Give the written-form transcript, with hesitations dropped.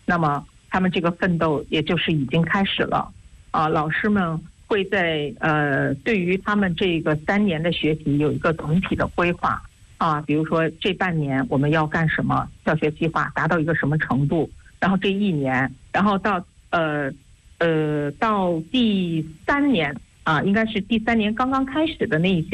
那么他们这个奋斗也就是已经开始了啊。老师们会在对于他们这个3年的学习有一个总体的规划啊，比如说这半年我们要干什么，教学计划达到一个什么程度，然后这1年，然后到第3年啊，应该是第3年刚刚开始的那一些